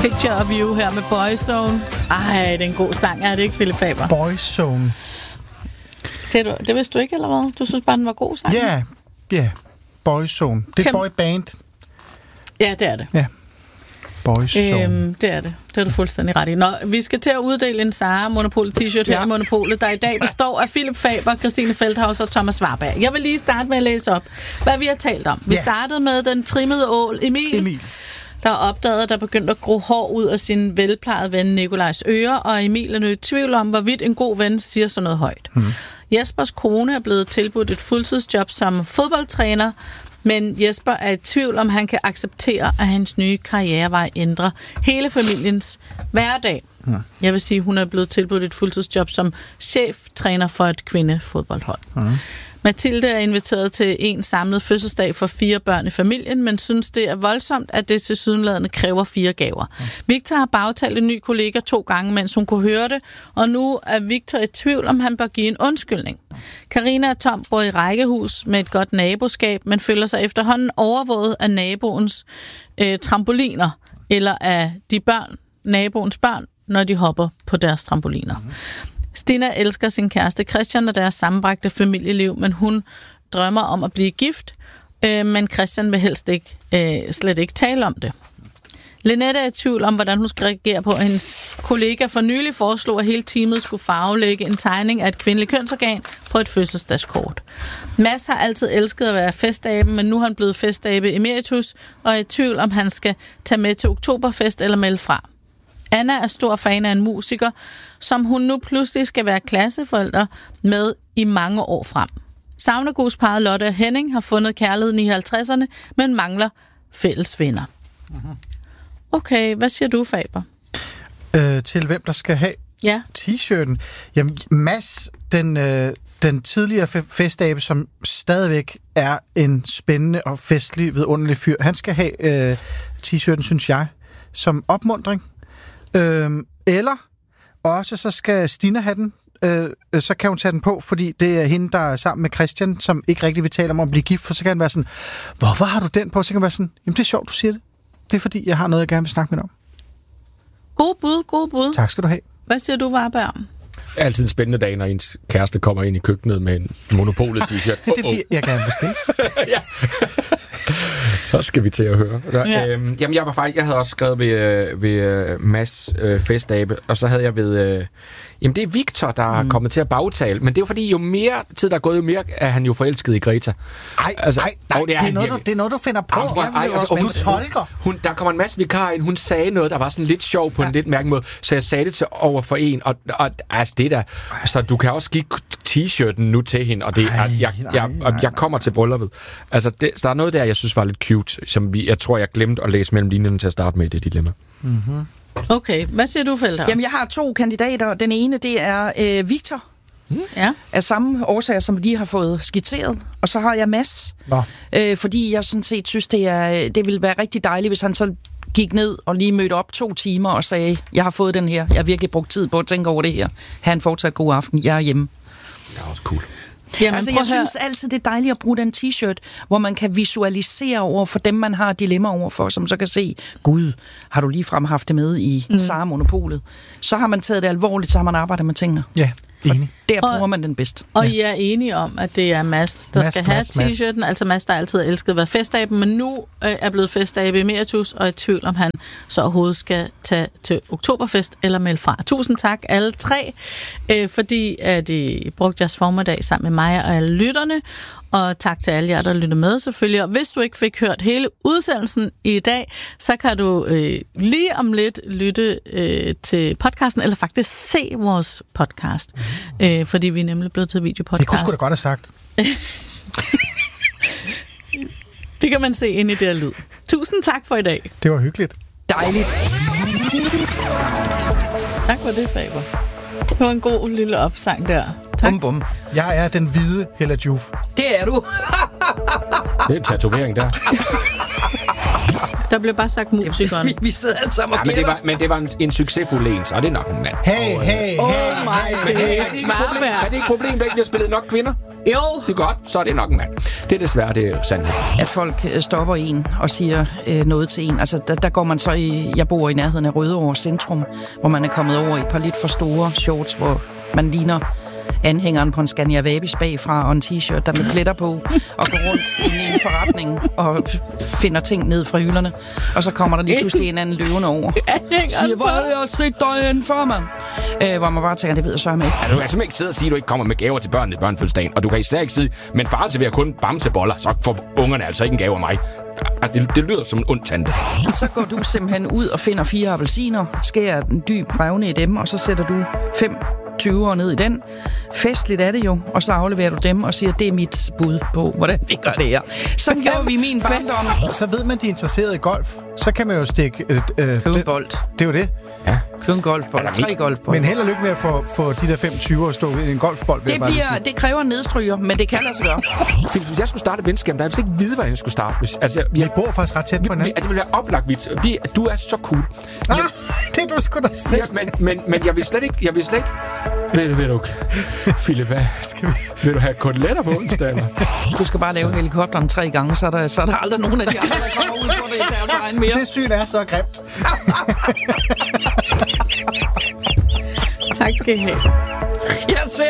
Picture of You her med Boyzone. Ej, det er en god sang, er det ikke, Philip Faber? Boyzone. Det vidste du ikke, eller hvad? Du synes bare, den var god sang? Ja. Boyzone. Det er boyband. Ja, det er det. Ja. Boyzone. Det er det. Det er du fuldstændig ret i. Nå, vi skal til at uddele en Zara Monopolet t-shirt her i Monopolet, der i dag består af Philip Faber, Christine Feldhaus og Thomas Warberg. Jeg vil lige starte med at læse op, hvad vi har talt om. Vi startede med den trimmede ål Emil. Der opdagede, at der begyndte at gro hår ud af sin velplejede ven Nikolajs ører, og Emil er nu i tvivl om, hvorvidt en god ven siger sådan noget højt. Jespers kone er blevet tilbudt et fuldtidsjob som fodboldtræner, men Jesper er i tvivl om, han kan acceptere, at hans nye karrierevej ændrer hele familiens hverdag. Jeg vil sige, hun er blevet tilbudt et fuldtidsjob som cheftræner for et kvindefodboldhold. Mathilde er inviteret til en samlet fødselsdag for 4 børn i familien, men synes, det er voldsomt, at det tilsyneladende kræver 4 gaver. Victor har bagtalt en ny kollega 2 gange, mens hun kunne høre det, og nu er Victor i tvivl, om han bør give en undskyldning. Karina og Tom bor i rækkehus med et godt naboskab, men føler sig efterhånden overvåget af naboens trampoliner, eller af naboens børn, når de hopper på deres trampoliner. Stina elsker sin kæreste Christian og deres sammenbragte familieliv, men hun drømmer om at blive gift, men Christian vil helst slet ikke tale om det. Lynette er i tvivl om, hvordan hun skal reagere på, at hendes kollega for nylig foreslog, at hele teamet skulle farvelægge en tegning af et kvindeligt kønsorgan på et fødselsdagskort. Mads har altid elsket at være festabe, men nu er han blevet festabe emeritus, og er i tvivl om, han skal tage med til oktoberfest eller melde fra. Anna er stor fan af en musiker, som hun nu pludselig skal være klasseforælder med i mange år frem. Savnegodsparret Lotte og Henning har fundet kærligheden i 50'erne, men mangler fælles venner. Okay, hvad siger du, Faber? Til hvem der skal have t-shirten? Jamen, Mads, den tidligere festabe, som stadigvæk er en spændende og festlig, vidunderlig fyr, han skal have t-shirten, synes jeg, som opmuntring. Eller også så skal Stina have den, så kan hun tage den på, fordi det er hende, der er sammen med Christian, som ikke rigtig vil tale om at blive gift, for så kan han være sådan, hvorfor har du den på? Så kan han være sådan, jamen det er sjovt, du siger det. Det er fordi, jeg har noget, jeg gerne vil snakke med dig om. God bud. Tak skal du have. Hvad siger du, Warberg? Det er altid en spændende dag, når ens kæreste kommer ind i køkkenet med en Monopolet t-shirt. Det er fordi, jeg gerne vil skilles. Ja. Så skal vi til at høre. Jamen, jeg havde også skrevet ved Mads festabe, og så havde jeg ved... Jamen, det er Victor, der er kommet til at bagtale. Men det er jo fordi, jo mere tid der er gået, jo mere er han jo forelsket i Greta. Nej, det er noget, du finder på. Du tolker. Der kommer en masse vikarer ind. Hun sagde noget, der var sådan lidt sjov på en lidt mærkelig måde. Så jeg sagde det til over for en. Og altså, det der... Så du kan også give t-shirten nu til hende. Og det, jeg kommer til brylluppet. Altså, der er noget der, jeg synes var lidt cute, som jeg tror, jeg glemte at læse mellem linjerne til at starte med i det dilemma. Mm-hmm. Okay, hvad siger du, Feldhaus? Jamen, jeg har 2 kandidater. Den ene, det er Victor. Af samme årsager, som vi lige har fået skitseret. Og så har jeg Mads. Fordi jeg sådan set synes, det ville være rigtig dejligt, hvis han så gik ned og lige mødte op 2 timer og sagde, jeg har fået den her. Jeg har virkelig brugt tid på at tænke over det her. Ha' en fortsat god aften. Jeg er hjemme. Det er også cool. Jamen, altså, jeg synes altid, det er dejligt at bruge den t-shirt, hvor man kan visualisere over for dem, man har dilemma over for, som så kan se, gud, har du ligefrem haft det med i Zara Monopolet? Så har man taget det alvorligt, så har man arbejdet med tingene. Ja, enig. Der bruger man den bedst. Og I er enige om, at det er Mads, der skal have t-shirten. Altså Mads, der altid har elsket at være festabe, men nu er blevet festabe emeritus, og er i tvivl om han så overhovedet skal tage til oktoberfest eller melde fra. Tusind tak alle 3, fordi at I brugte jeres formiddag sammen med mig og alle lytterne. Og tak til alle jer, der lytter med selvfølgelig. Og hvis du ikke fik hørt hele udsendelsen i dag, så kan du lige om lidt lytte til podcasten, eller faktisk se vores podcast. Fordi vi er nemlig blevet til videopodcast. Det kunne sgu da godt have sagt. Det kan man se ind i det her lyd. Tusind tak for i dag. Det var hyggeligt. Dejligt. Tak for det, Faber. Det var en god lille opsang der. Tak. Bum. Jeg er den hvide Hella Juf. Det er du. Det er en tatovering der. Der blev bare sagt musikeren. Vi sidder alle sammen og men det var en succesfuld en, så det er nok en mand. Hey. Oh my days. Er det ikke et problem, der ikke bliver spillet nok kvinder? Jo. Det er godt, så er det nok en mand. Det er desværre det sandhed. At folk stopper en og siger noget til en. Altså, der går man så i... Jeg bor i nærheden af Rødovre Centrum, hvor man er kommet over i et par lidt for store shorts, hvor man ligner anhængeren på en Scania Vabis bagfra og en t-shirt, der med pletter på, og går rundt i en forretning og finder ting ned fra hylderne. Og så kommer der lige pludselig en anden løvende over. Siger, hvor er det, jeg har set dig hen for, mand? Hvor man bare tænker, det ved jeg så ikke. Ja, du kan simpelthen ikke sidde og sige, at du ikke kommer med gaver til børnene i børnefødselsdagen, og du kan især ikke sige, men far serverer kun bamseboller, så får ungerne altså ikke en gave af mig. Altså, det lyder som en ond tante. Så går du simpelthen ud og finder 4 appelsiner, skærer en dyb revne i dem, og så sætter du 5 20'er ned i den. Festligt er det jo, og så afleverer du dem og siger, det er mit bud på, hvordan vi gør det her. Så gjorde vi min barndom. Så ved man, de er interesseret i golf. Så kan man jo stikke... Købe en bold. Det er jo det. Ja. Købe en golfbold. 3 golfbold. Men held og lykke med at få de der 25 og stå i en golfbold. Det kræver en nedstryger, men det kan lade sig gøre. Hvis jeg skulle starte et venskab, der er ikke vide, hvordan jeg skulle starte. Vi bor faktisk ret tæt på hinanden. Det ville være oplagt vidt. Du er så cool. Det er du sgu da selv. Ja, men jeg vil slet ikke... Ved du, Philip, hvad? Vil du have koteletter på onsdag, eller? Du skal bare lave helikopteren 3 gange, så er der aldrig nogen af de andre, der kommer ud på det i deres egen mere. Det syn er så grimt. Tak skal I have. Jeg ser